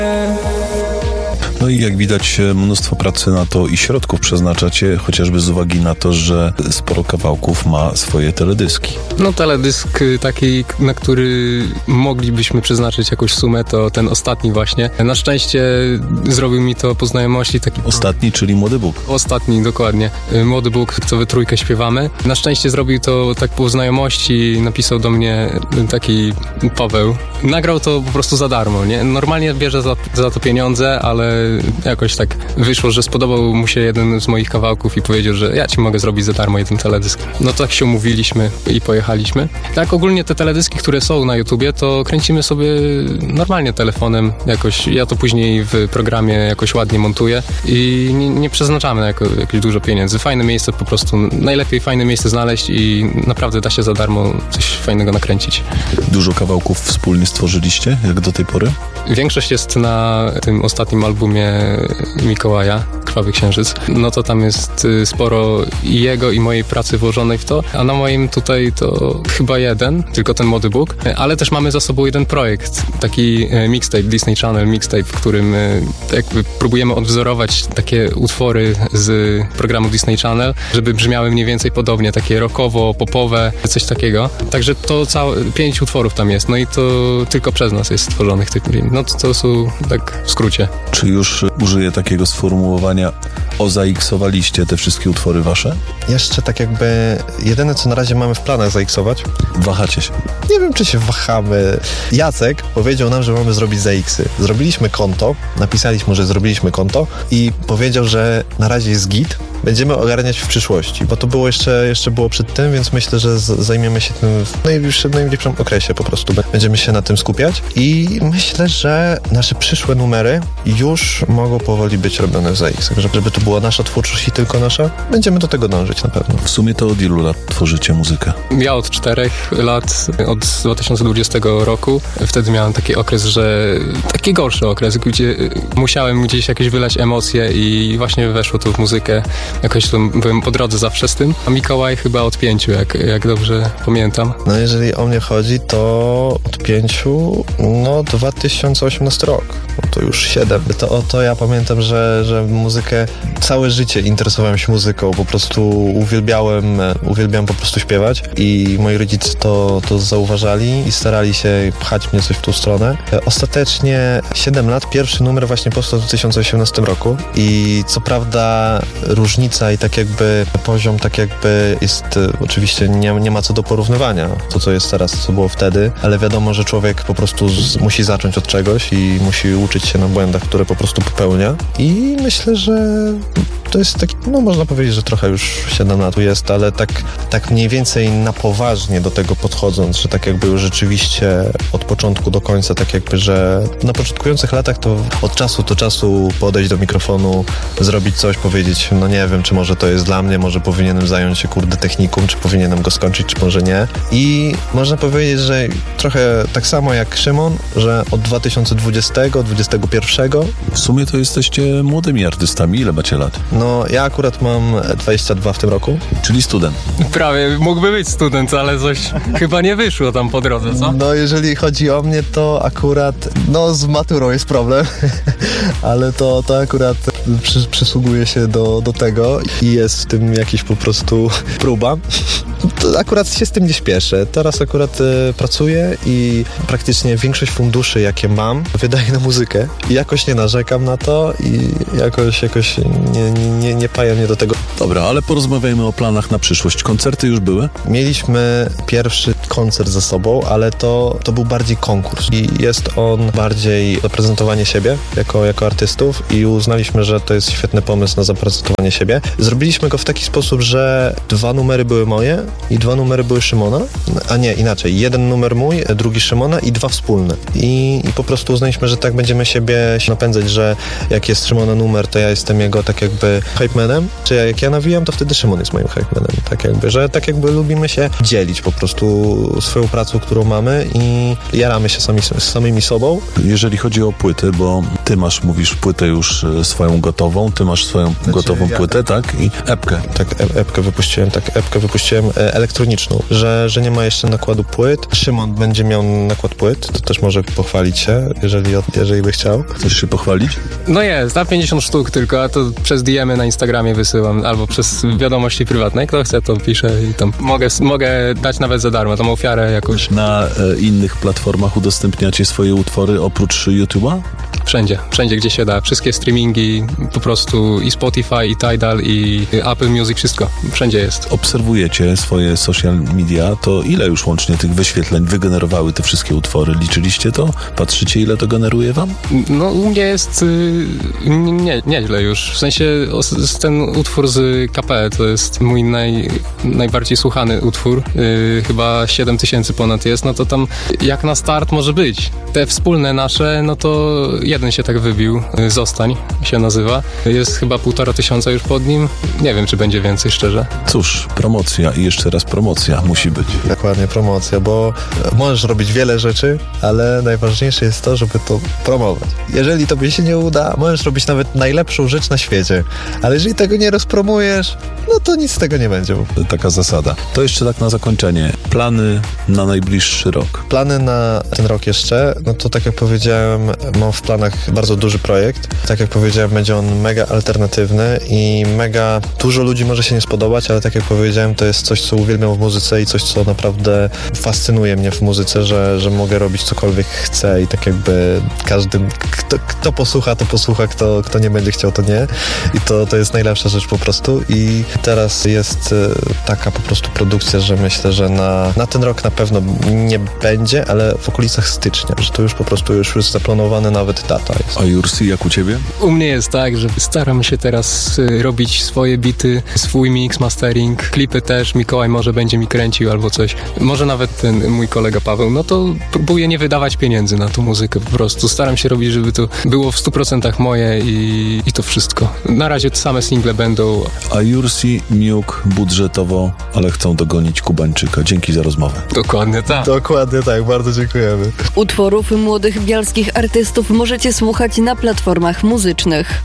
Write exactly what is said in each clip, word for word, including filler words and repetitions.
No i jak widać, mnóstwo pracy na to i środków przeznaczacie, chociażby z uwagi na to, że sporo kawałków ma swoje teledyski. No teledysk taki, na który moglibyśmy przeznaczyć jakąś sumę, to ten ostatni właśnie. Na szczęście zrobił mi to po znajomości taki... Ostatni, czyli Młody Bóg. Ostatni, dokładnie. Młody Bóg, co we trójkę śpiewamy. Na szczęście zrobił to tak po znajomości, napisał do mnie taki Paweł. Nagrał to po prostu za darmo, nie? Normalnie bierze za, za to pieniądze, ale jakoś tak wyszło, że spodobał mu się jeden z moich kawałków i powiedział, że ja ci mogę zrobić za darmo jeden teledysk. No tak się umówiliśmy i pojechaliśmy. Tak ogólnie te teledyski, które są na YouTubie, to kręcimy sobie normalnie telefonem jakoś. Ja to później w programie jakoś ładnie montuję i nie, nie przeznaczamy na jako, jakieś dużo pieniędzy. Fajne miejsce po prostu, najlepiej fajne miejsce znaleźć i naprawdę da się za darmo coś fajnego nakręcić. Dużo kawałków wspólnie stworzyliście, jak do tej pory? Większość jest na tym ostatnim albumie Mikołaja, Krwawy Księżyc. No to tam jest sporo i jego, i mojej pracy włożonej w to, a na moim tutaj to chyba jeden, tylko ten Młody Bóg, ale też mamy za sobą jeden projekt, taki mixtape, Disney Channel mixtape, w którym jakby próbujemy odwzorować takie utwory z programu Disney Channel, żeby brzmiały mniej więcej podobnie, takie rockowo, popowe, coś takiego. Także to całe, pięć utworów tam jest, no i to tylko przez nas jest stworzonych tych, no to, to są tak w skrócie. Czy już użyję takiego sformułowania, ozaiksowaliście te wszystkie utwory wasze? Jeszcze tak jakby jedyne, co na razie mamy w planach zaiksować. Wahacie się? Nie wiem, czy się wahamy. Jacek powiedział nam, że mamy zrobić zaiksy. Zrobiliśmy konto, napisaliśmy, że zrobiliśmy konto i powiedział, że na razie jest git. Będziemy ogarniać w przyszłości, bo to było jeszcze, jeszcze było przed tym, więc myślę, że z, zajmiemy się tym w najbliższym, najbliższym okresie po prostu. Będziemy się na tym skupiać i myślę, że nasze przyszłe numery już mogą powoli być robione w zaiksach, żeby to była nasza twórczość i tylko nasza. Będziemy do tego dążyć na pewno. W sumie to od ilu lat tworzycie muzykę? Ja od czterech lat, od dwa tysiące dwudziestego roku. Wtedy miałem taki okres, że taki gorszy okres, gdzie musiałem gdzieś jakieś wylać emocje i właśnie weszło to w muzykę. Jakoś tam byłem po drodze zawsze z tym. A Mikołaj chyba od pięciu, jak, jak dobrze pamiętam. No jeżeli o mnie chodzi, to od pięciu, no dwa tysiące osiemnasty rok. No to już siedem. To, to ja pamiętam, że, że muzykę, całe życie interesowałem się muzyką. Po prostu uwielbiałem, uwielbiałem po prostu śpiewać i moi rodzice to, to zauważali i starali się pchać mnie coś w tą stronę. Ostatecznie siedem lat, pierwszy numer właśnie powstał w dwa tysiące osiemnastym roku i co prawda różnica i tak jakby poziom tak jakby jest, oczywiście nie, nie ma co do porównywania, to co jest teraz, co było wtedy, ale wiadomo, że człowiek po prostu z, musi zacząć od czegoś i musi uczyć się na błędach, które po prostu popełnia i myślę, że to jest taki, no można powiedzieć, że trochę już siedem lat jest, ale tak, tak mniej więcej na poważnie do tego podchodząc, że tak jakby już rzeczywiście od początku do końca, tak jakby, że na początkujących latach to od czasu do czasu podejść do mikrofonu, zrobić coś, powiedzieć, no nie wiem, czy może to jest dla mnie, może powinienem zająć się, kurde, technikum, czy powinienem go skończyć, czy może nie. I można powiedzieć, że trochę tak samo jak Szymon, że od dwa tysiące dwudziestego, dwudziestego pierwszego. W sumie to jesteście młodymi artystami. Ile macie lat? No, ja akurat mam dwadzieścia dwa w tym roku. Czyli student. Prawie, mógłby być student, ale coś chyba nie wyszło tam po drodze, co? No, jeżeli chodzi o mnie, to akurat, no z maturą jest problem, ale to, to akurat przy, przysługuje się do, do tego i jest w tym jakiś po prostu próba. To akurat się z tym nie śpieszę. Teraz akurat y, pracuję i praktycznie większość funduszy, jakie mam, wydaję na muzykę i jakoś nie narzekam na to i jakoś, jakoś nie, nie, nie paja mnie do tego. Dobra, ale porozmawiajmy o planach na przyszłość. Koncerty już były? Mieliśmy pierwszy koncert za sobą, ale to, to był bardziej konkurs i jest on bardziej zaprezentowanie siebie jako, jako artystów i uznaliśmy, że to jest świetny pomysł na zaprezentowanie siebie. Zrobiliśmy go w taki sposób, że dwa numery były moje i dwa numery były Szymona, a nie, inaczej, jeden numer mój, drugi Szymona i dwa wspólne. I, i po prostu uznaliśmy, że tak będziemy siebie napędzać, że jak jest Szymona numer, to ja jestem jego tak jakby hype manem, czy jak ja nawijam, to wtedy Szymon jest moim hypemanem. Tak jakby, że tak jakby lubimy się dzielić po prostu swoją pracą, którą mamy i jaramy się sami, z samymi sobą. Jeżeli chodzi o płyty, bo ty masz, mówisz, płytę już swoją gotową, ty masz swoją znaczy, gotową ja płytę, tak? I epkę. Tak, e- epkę wypuściłem, tak, epkę wypuściłem e- elektroniczną, że, że nie ma jeszcze nakładu płyt. Szymon będzie miał nakład płyt, to też może pochwalić się, jeżeli, jeżeli by chciał. Chcesz się pochwalić? No jest, na pięćdziesiąt sztuk tylko, a to przez D M y na Instagramie wysyłam, albo przez wiadomości prywatne. Kto chce, to pisze i tam mogę, mogę dać nawet za darmo, tam ofiarę jakąś. Na e, innych platformach udostępniacie swoje utwory oprócz YouTube'a? Wszędzie, wszędzie gdzie się da. Wszystkie streamingi, po prostu i Spotify, i Tidal, i Apple Music, wszystko. Wszędzie jest. Obserwujecie swoje social media, to ile już łącznie tych wyświetleń wygenerowały te wszystkie utwory? Liczyliście to? Patrzycie, ile to generuje wam? No u mnie jest yy, nie, nieźle już. W sensie ten utwór z K P to jest mój naj, najbardziej słuchany utwór. Yy, chyba siedem tysięcy ponad jest, no to tam jak na start może być. Te wspólne nasze, no to jeden się tak wybił, Zostań się nazywa. Jest chyba półtora tysiąca już pod nim. Nie wiem, czy będzie więcej, szczerze. Cóż, promocja i jeszcze raz promocja musi być. Dokładnie, promocja, bo możesz robić wiele rzeczy, ale najważniejsze jest to, żeby to promować. Jeżeli tobie się nie uda, możesz robić nawet najlepszą rzecz na świecie, ale jeżeli tego nie rozpromujesz, no to nic z tego nie będzie. Taka zasada. To jeszcze tak na zakończenie. Plany na najbliższy rok. Plany na ten rok jeszcze, no to tak jak powiedziałem, mam w planach bardzo duży projekt. Tak jak powiedziałem, będzie on mega alternatywny i mega dużo ludzi może się nie spodobać, ale tak jak powiedziałem, to jest coś, co uwielbiam w muzyce i coś, co naprawdę fascynuje mnie w muzyce, że, że mogę robić cokolwiek chcę i tak jakby każdy, kto, kto posłucha, to posłucha, kto, kto nie będzie chciał, to nie. I to, to jest najlepsza rzecz po prostu. I teraz jest taka po prostu produkcja, że myślę, że na, na ten rok na pewno nie będzie, ale w okolicach stycznia, że to już po prostu już jest zaplanowane, nawet data jest. A Jursi, jak u ciebie? U mnie jest tak, że staram się teraz y, robić swoje bity, swój mix, mastering, klipy też. Mikołaj może będzie mi kręcił albo coś. Może nawet ten mój kolega Paweł. No to próbuję nie wydawać pieniędzy na tą muzykę po prostu. Staram się robić, żeby to było w stu procentach moje i, i to wszystko. Na razie same single będą. A Jursi, Miuk budżetowo, ale chcą dogonić Kubańczyka. Dzięki za rozmowę. Dokładnie tak. Dokładnie tak, bardzo dziękujemy. Utworów młodych bialskich artystów możecie słuchać na platformach muzycznych.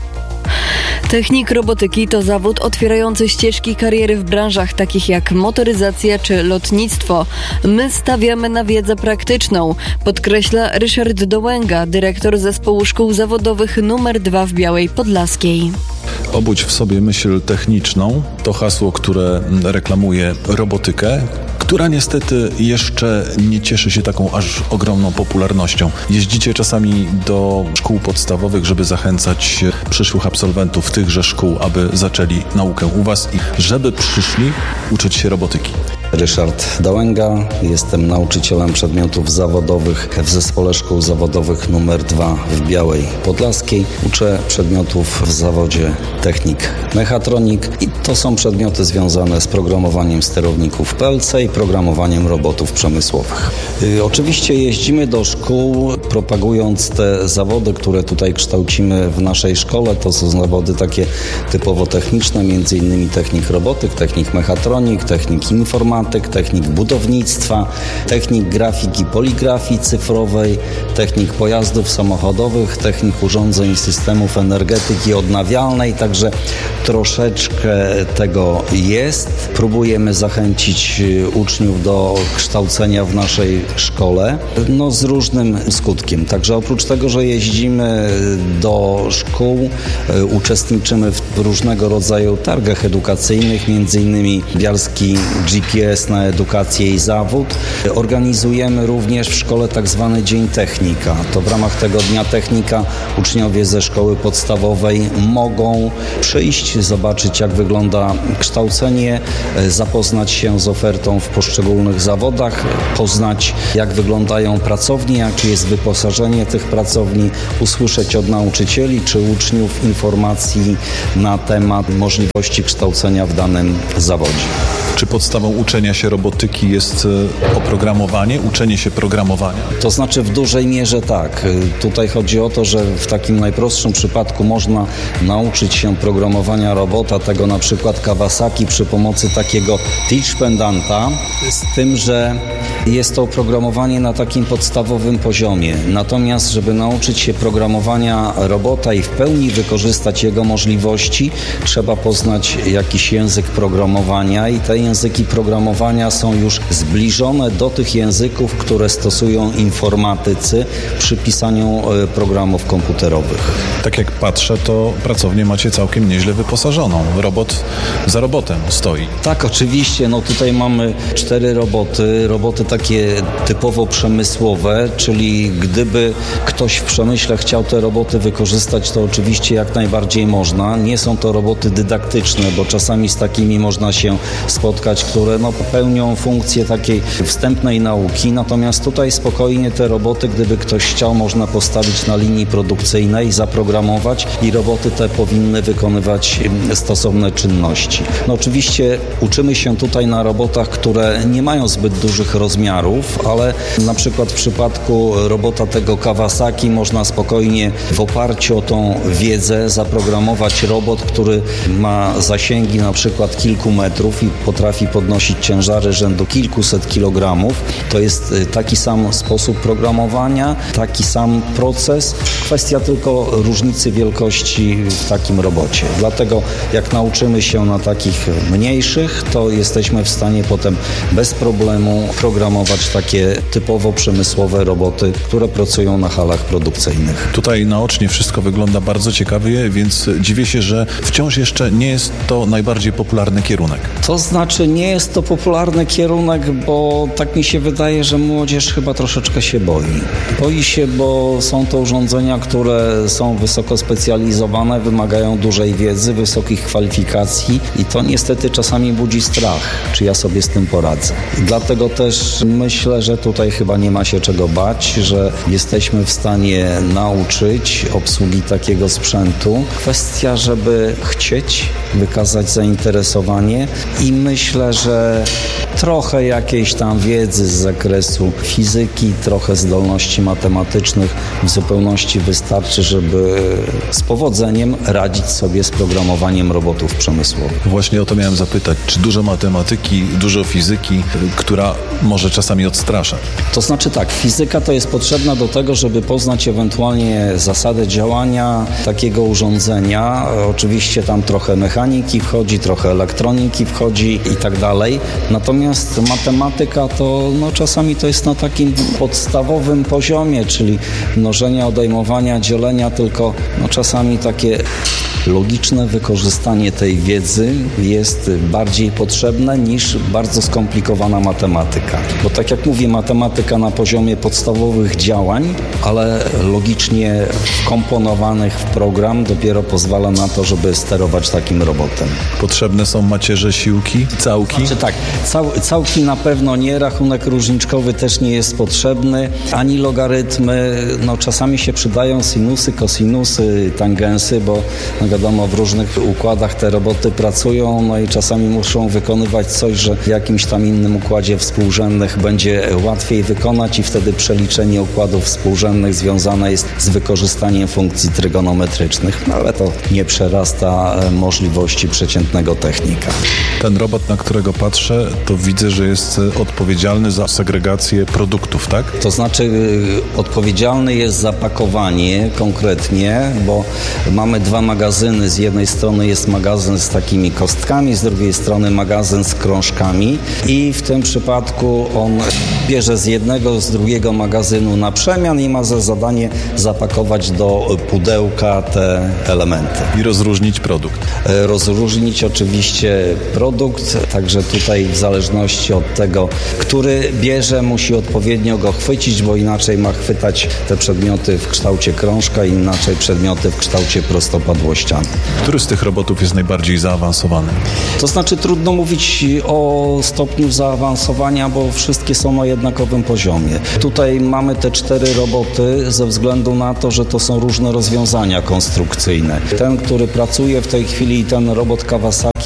Technik robotyki to zawód otwierający ścieżki kariery w branżach takich jak motoryzacja czy lotnictwo. My stawiamy na wiedzę praktyczną, podkreśla Ryszard Dołęga, dyrektor zespołu szkół zawodowych numer dwa w Białej Podlaskiej. Obudź w sobie myśl techniczną. To hasło, które reklamuje robotykę, która niestety jeszcze nie cieszy się taką aż ogromną popularnością. Jeździcie czasami do szkół podstawowych, żeby zachęcać przyszłych absolwentów tychże szkół, aby zaczęli naukę u was i żeby przyszli uczyć się robotyki. Ryszard Dołęga, jestem nauczycielem przedmiotów zawodowych w Zespole Szkół Zawodowych numer dwa w Białej Podlaskiej. Uczę przedmiotów w zawodzie technik mechatronik i to są przedmioty związane z programowaniem sterowników P L C i programowaniem robotów przemysłowych. Yy, oczywiście jeździmy do szkół propagując te zawody, które tutaj kształcimy w naszej szkole. To są zawody takie typowo techniczne, między innymi technik robotyk, technik mechatronik, technik informatyk, technik budownictwa, technik grafiki, poligrafii cyfrowej, technik pojazdów samochodowych, technik urządzeń i systemów energetyki odnawialnej, także troszeczkę tego jest. Próbujemy zachęcić uczniów do kształcenia w naszej szkole, no z różnym skutkiem. Także oprócz tego, że jeździmy do szkół, uczestniczymy w różnego rodzaju targach edukacyjnych, między innymi Bialski G P S na edukację i zawód. Organizujemy również w szkole tak zwany Dzień Technika. To w ramach tego Dnia Technika uczniowie ze szkoły podstawowej mogą przyjść, zobaczyć jak wygląda kształcenie, zapoznać się z ofertą w poszczególnych zawodach, poznać jak wyglądają pracownie, jakie jest wyposażenie tych pracowni, usłyszeć od nauczycieli czy uczniów informacji na temat możliwości kształcenia w danym zawodzie. Czy podstawą uczenia się robotyki jest oprogramowanie, uczenie się programowania? To znaczy w dużej mierze tak. Tutaj chodzi o to, że w takim najprostszym przypadku można nauczyć się programowania robota, tego na przykład Kawasaki przy pomocy takiego Teach Pendanta, z tym, że jest to oprogramowanie na takim podstawowym poziomie. Natomiast, żeby nauczyć się programowania robota i w pełni wykorzystać jego możliwości, trzeba poznać jakiś język programowania i te języki programowania są już zbliżone do tych języków, które stosują informatycy przy pisaniu programów komputerowych. Tak jak patrzę, to pracownię macie całkiem nieźle wyposażoną. Robot za robotem stoi. Tak, oczywiście. No tutaj mamy cztery roboty, roboty takie typowo przemysłowe, czyli gdyby ktoś w przemyśle chciał te roboty wykorzystać, to oczywiście jak najbardziej można. Nie są to roboty dydaktyczne, bo czasami z takimi można się spotkać, które no, pełnią funkcję takiej wstępnej nauki, natomiast tutaj spokojnie te roboty, gdyby ktoś chciał, można postawić na linii produkcyjnej, zaprogramować i roboty te powinny wykonywać stosowne czynności. No oczywiście uczymy się tutaj na robotach, które nie mają zbyt dużych rozmiarów, ale na przykład w przypadku robota tego Kawasaki można spokojnie w oparciu o tą wiedzę zaprogramować robot, który ma zasięgi na przykład kilku metrów i potrafi podnosić ciężary rzędu kilkuset kilogramów. To jest taki sam sposób programowania, taki sam proces, kwestia tylko różnicy wielkości w takim robocie. Dlatego jak nauczymy się na takich mniejszych, to jesteśmy w stanie potem bez problemu programować takie typowo przemysłowe roboty, które pracują na halach produkcyjnych. Tutaj naocznie wszystko wygląda bardzo ciekawie, więc dziwię się, że wciąż jeszcze nie jest to najbardziej popularny kierunek. To znaczy nie jest to popularny kierunek, bo tak mi się wydaje, że młodzież chyba troszeczkę się boi. Boi się, bo są to urządzenia, które są wysoko specjalizowane, wymagają dużej wiedzy, wysokich kwalifikacji i to niestety czasami budzi strach, czy ja sobie z tym poradzę. I dlatego też myślę, że tutaj chyba nie ma się czego bać, że jesteśmy w stanie nauczyć obsługi takiego sprzętu. Kwestia, żeby chcieć, wykazać zainteresowanie i myślę, że trochę jakiejś tam wiedzy z zakresu fizyki, trochę zdolności matematycznych w zupełności wystarczy, żeby z powodzeniem radzić sobie z programowaniem robotów przemysłowych. Właśnie o to miałem zapytać. Czy dużo matematyki, dużo fizyki, która może czasami odstrasza? To znaczy tak, fizyka to jest potrzebna do tego, żeby poznać ewentualnie zasadę działania takiego urządzenia. Oczywiście tam trochę mechaniki wchodzi, trochę elektroniki wchodzi i tak dalej. Natomiast matematyka to no, czasami to jest na takim podstawowym poziomie, czyli mnożenia, odejmowania, dzielenia, tylko no, czasami takie logiczne wykorzystanie tej wiedzy jest bardziej potrzebne niż bardzo skomplikowana matematyka. Bo tak jak mówię, matematyka na poziomie podstawowych działań, ale logicznie wkomponowanych w program dopiero pozwala na to, żeby sterować takim robotem. Potrzebne są macierze, siłki, całki? Znaczy tak, cał, całki na pewno nie, rachunek różniczkowy też nie jest potrzebny, ani logarytmy, no czasami się przydają sinusy, kosinusy, tangensy, bo no wiadomo, w różnych układach te roboty pracują, no i czasami muszą wykonywać coś, że w jakimś tam innym układzie współrzędnych będzie łatwiej wykonać i wtedy przeliczenie układów współrzędnych związane jest z wykorzystaniem funkcji trygonometrycznych, no ale to nie przerasta możliwości przeciętnego technika. Ten robot, na którego patrzę, to widzę, że jest odpowiedzialny za segregację produktów, tak? To znaczy y, odpowiedzialny jest za pakowanie konkretnie, bo mamy dwa magazyny. Z jednej strony jest magazyn z takimi kostkami, z drugiej strony magazyn z krążkami i w tym przypadku on bierze z jednego, z drugiego magazynu na przemian i ma za zadanie zapakować do pudełka te elementy. I rozróżnić produkt. Rozróżnić oczywiście produkt, także tutaj w zależności od tego, który bierze, musi odpowiednio go chwycić, bo inaczej ma chwytać te przedmioty w kształcie krążka, inaczej przedmioty w kształcie prostopadłościanym. Który z tych robotów jest najbardziej zaawansowany? To znaczy trudno mówić o stopniu zaawansowania, bo wszystkie są na jednakowym poziomie. Tutaj mamy te cztery roboty ze względu na to, że to są różne rozwiązania konstrukcyjne. Ten, który pracuje w tej chwili, ten robot Kawasaki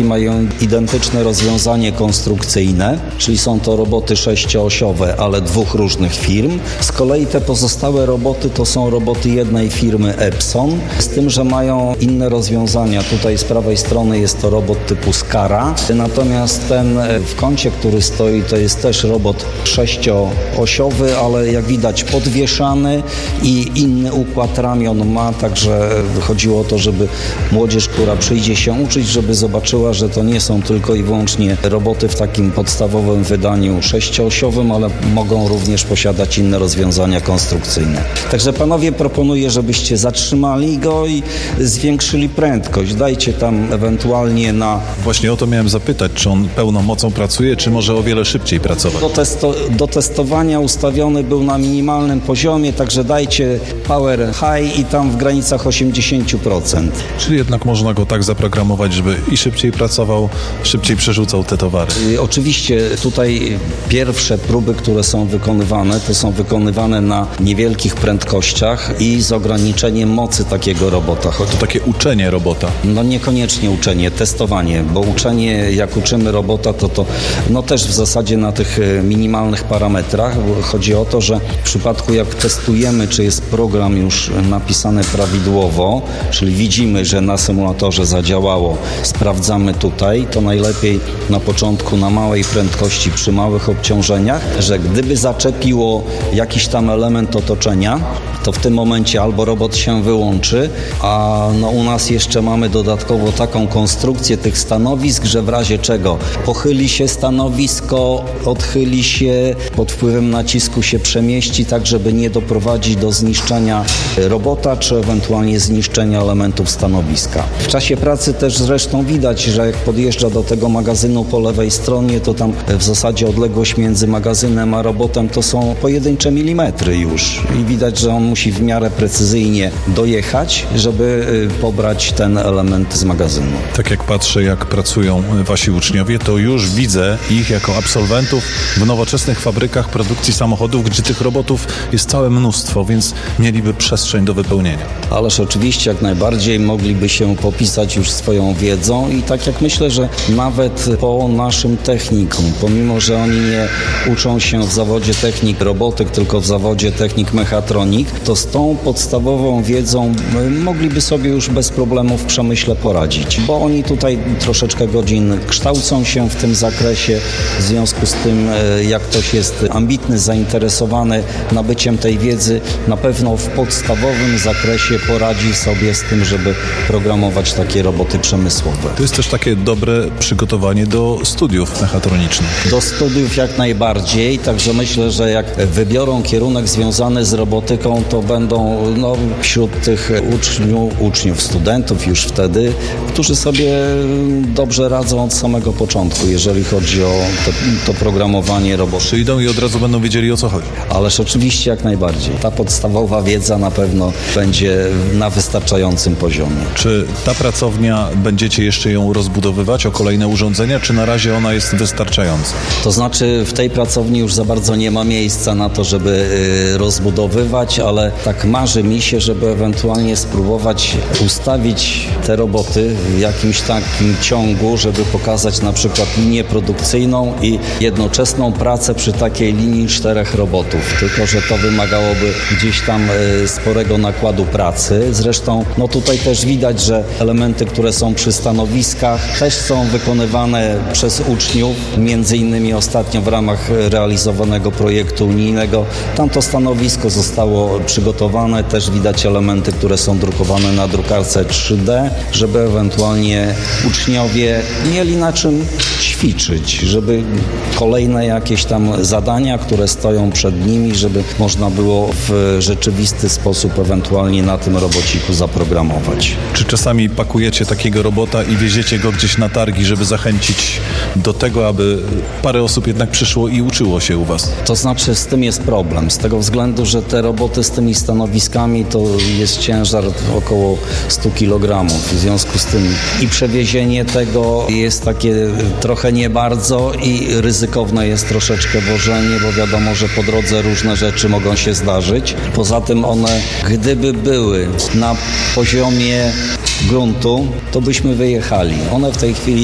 Pociągi mają identyczne rozwiązanie konstrukcyjne, czyli są to roboty sześcioosiowe, ale dwóch różnych firm. Z kolei te pozostałe roboty to są roboty jednej firmy Epson, z tym, że mają inne rozwiązania. Tutaj z prawej strony jest to robot typu Skara, natomiast ten w kącie, który stoi, to jest też robot sześcioosiowy, ale jak widać podwieszany i inny układ ramion ma, także chodziło o to, żeby młodzież, która przyjdzie się uczyć, żeby zobaczyła, że to nie są tylko i wyłącznie roboty w takim podstawowym wydaniu sześcioosiowym, ale mogą również posiadać inne rozwiązania konstrukcyjne. Także panowie, proponuję, żebyście zatrzymali go i zwiększyli prędkość. Dajcie tam ewentualnie na... Właśnie o to miałem zapytać, czy on pełną mocą pracuje, czy może o wiele szybciej pracować? Do, testo, do testowania ustawiony był na minimalnym poziomie, także dajcie power high i tam w granicach osiemdziesiąt procent. Czyli jednak można go tak zaprogramować, żeby i szybciej pracował, szybciej przerzucał te towary. Y, oczywiście tutaj pierwsze próby, które są wykonywane, to są wykonywane na niewielkich prędkościach i z ograniczeniem mocy takiego robota. To takie uczenie robota. No niekoniecznie uczenie, testowanie, bo uczenie, jak uczymy robota, to to no też w zasadzie na tych minimalnych parametrach. Chodzi o to, że w przypadku jak testujemy, czy jest program już napisany prawidłowo, czyli widzimy, że na symulatorze zadziałało, sprawdzamy tutaj, to najlepiej na początku na małej prędkości, przy małych obciążeniach, że gdyby zaczepiło jakiś tam element otoczenia, to w tym momencie albo robot się wyłączy, a no u nas jeszcze mamy dodatkowo taką konstrukcję tych stanowisk, że w razie czego pochyli się stanowisko, odchyli się, pod wpływem nacisku się przemieści, tak żeby nie doprowadzić do zniszczenia robota, czy ewentualnie zniszczenia elementów stanowiska. W czasie pracy też zresztą widać, że jak podjeżdża do tego magazynu po lewej stronie, to tam w zasadzie odległość między magazynem a robotem to są pojedyncze milimetry już i widać, że on musi w miarę precyzyjnie dojechać, żeby pobrać ten element z magazynu. Tak jak patrzę, jak pracują wasi uczniowie, to już widzę ich jako absolwentów w nowoczesnych fabrykach produkcji samochodów, gdzie tych robotów jest całe mnóstwo, więc mieliby przestrzeń do wypełnienia. Ależ oczywiście jak najbardziej mogliby się popisać już swoją wiedzą i tak jak myślę, że nawet po naszym technikum, pomimo że oni nie uczą się w zawodzie technik robotyk, tylko w zawodzie technik mechatronik, to z tą podstawową wiedzą mogliby sobie już bez problemu w przemyśle poradzić, bo oni tutaj troszeczkę godzin kształcą się w tym zakresie, w związku z tym jak ktoś jest ambitny, zainteresowany nabyciem tej wiedzy, na pewno w podstawowym zakresie poradzi sobie z tym, żeby programować takie roboty przemysłowe. To jest też takie dobre przygotowanie do studiów mechatronicznych. Do studiów jak najbardziej, także myślę, że jak wybiorą kierunek związany z robotyką, to będą no, wśród tych uczniów, uczniów, studentów już wtedy, którzy sobie dobrze radzą od samego początku, jeżeli chodzi o to, to programowanie roboty. Przyjdą i od razu będą wiedzieli, o co chodzi. Ależ oczywiście jak najbardziej. Ta podstawowa wiedza na pewno będzie na wystarczającym poziomie. Czy ta pracownia, będziecie jeszcze ją rozbudowywać o kolejne urządzenia, czy na razie ona jest wystarczająca? To znaczy w tej pracowni już za bardzo nie ma miejsca na to, żeby rozbudowywać, ale tak marzy mi się, żeby ewentualnie spróbować ustawić te roboty w jakimś takim ciągu, żeby pokazać na przykład linię produkcyjną i jednoczesną pracę przy takiej linii czterech robotów. Tylko że to wymagałoby gdzieś tam sporego nakładu pracy. Zresztą no tutaj też widać, że elementy, które są przy stanowiskach też są wykonywane przez uczniów, między innymi ostatnio w ramach realizowanego projektu unijnego. Tamto stanowisko zostało przygotowane, też widać elementy, które są drukowane na drukarce trzy D, żeby ewentualnie uczniowie mieli na czym ćwiczyć, żeby kolejne jakieś tam zadania, które stoją przed nimi, żeby można było w rzeczywisty sposób ewentualnie na tym robociku zaprogramować. Czy czasami pakujecie takiego robota i wieziecie go gdzieś na targi, żeby zachęcić do tego, aby parę osób jednak przyszło i uczyło się u was? To znaczy z tym jest problem, z tego względu, że te roboty z tymi stanowiskami to jest ciężar około sto kilogramów. W związku z tym i przewiezienie tego jest takie trochę nie bardzo i ryzykowne jest troszeczkę wożenie, bo wiadomo, że po drodze różne rzeczy mogą się zdarzyć. Poza tym one, gdyby były na poziomie gruntu, to byśmy wyjechali. One w tej chwili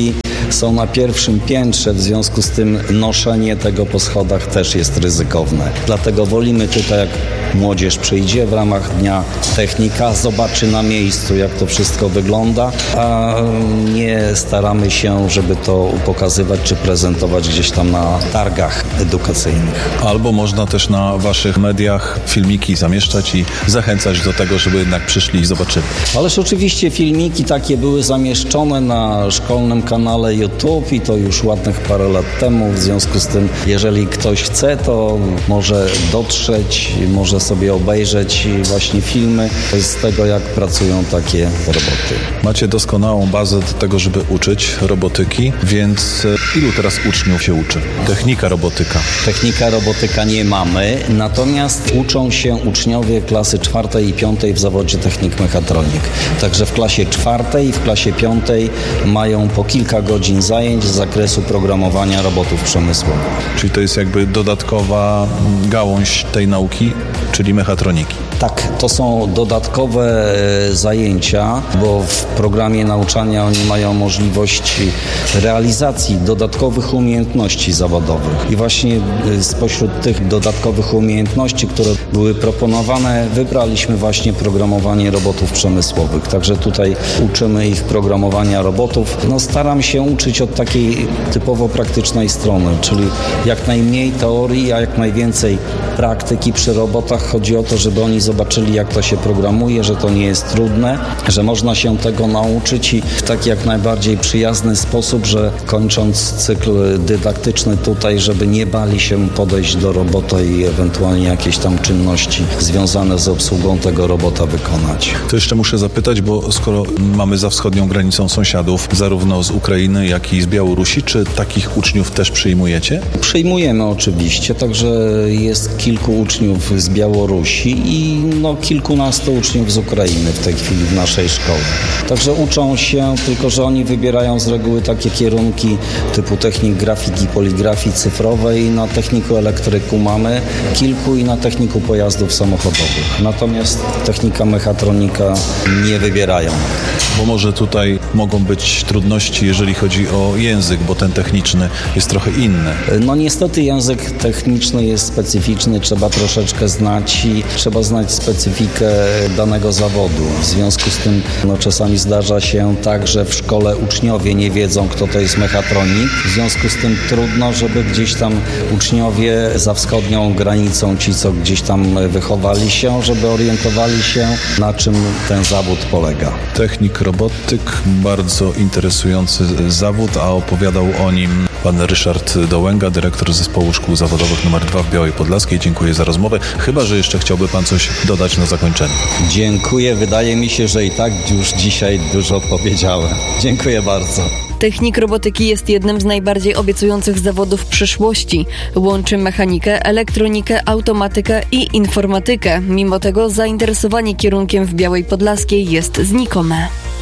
są na pierwszym piętrze, w związku z tym noszenie tego po schodach też jest ryzykowne. Dlatego wolimy tutaj, jak młodzież przyjdzie w ramach Dnia Technika, zobaczy na miejscu, jak to wszystko wygląda, a nie staramy się, żeby to pokazywać czy prezentować gdzieś tam na targach edukacyjnych. Albo można też na waszych mediach filmiki zamieszczać i zachęcać do tego, żeby jednak przyszli i zobaczyli. Ależ oczywiście filmiki takie były zamieszczone na szkolnym kanale YouTube i to już ładnych parę lat temu. W związku z tym, jeżeli ktoś chce, to może dotrzeć, może sobie obejrzeć właśnie filmy z tego, jak pracują takie roboty. Macie doskonałą bazę do tego, żeby uczyć robotyki, więc ilu teraz uczniów się uczy? Technika robotyka. Technika robotyka nie mamy, natomiast uczą się uczniowie klasy czwartej i piątej w zawodzie technik mechatronik. Także w klasie czwartej i w klasie piątej mają po kilka godzin zajęć z zakresu programowania robotów przemysłowych. Czyli to jest jakby dodatkowa gałąź tej nauki, czyli mechatroniki. Tak, to są dodatkowe zajęcia, bo w programie nauczania oni mają możliwość realizacji dodatkowych umiejętności zawodowych. I właśnie spośród tych dodatkowych umiejętności, które były proponowane, wybraliśmy właśnie programowanie robotów przemysłowych. Także tutaj uczymy ich programowania robotów. No, staram się uczyć od takiej typowo praktycznej strony, czyli jak najmniej teorii, a jak najwięcej praktyki przy robotach. Chodzi o to, żeby oni zobaczyli, jak to się programuje, że to nie jest trudne, że można się tego nauczyć i w taki jak najbardziej przyjazny sposób, że kończąc cykl dydaktyczny tutaj, żeby nie bali się podejść do robota i ewentualnie jakieś tam czynności związane z obsługą tego robota wykonać. To jeszcze muszę zapytać, bo skoro mamy za wschodnią granicą sąsiadów, zarówno z Ukrainy, jak i z Białorusi, czy takich uczniów też przyjmujecie? Przyjmujemy oczywiście, także jest kilku uczniów z Białorusi i no, kilkunastu uczniów z Ukrainy w tej chwili w naszej szkole. Także uczą się, tylko że oni wybierają z reguły takie kierunki typu technik grafiki, poligrafii cyfrowej. Na techniku elektryku mamy kilku i na techniku pojazdów samochodowych. Natomiast technika mechatronika nie wybierają. Bo może tutaj mogą być trudności, jeżeli chodzi o język, bo ten techniczny jest trochę inny. No niestety język techniczny jest specyficzny, trzeba troszeczkę znać i trzeba znać specyfikę danego zawodu. W związku z tym no, czasami zdarza się tak, że w szkole uczniowie nie wiedzą, kto to jest mechatronik. W związku z tym trudno, żeby gdzieś tam uczniowie za wschodnią granicą, ci co gdzieś tam wychowali się, żeby orientowali się, na czym ten zawód polega. Technik robotyk, bardzo interesujący zawód, a opowiadał o nim pan Ryszard Dołęga, dyrektor Zespołu Szkół Zawodowych numer dwa w Białej Podlaskiej. Dziękuję za rozmowę. Chyba że jeszcze chciałby pan coś dodać na zakończenie. Dziękuję. Wydaje mi się, że i tak już dzisiaj dużo powiedziałem. Dziękuję bardzo. Technik robotyki jest jednym z najbardziej obiecujących zawodów przyszłości. Łączy mechanikę, elektronikę, automatykę i informatykę. Mimo tego zainteresowanie kierunkiem w Białej Podlaskiej jest znikome.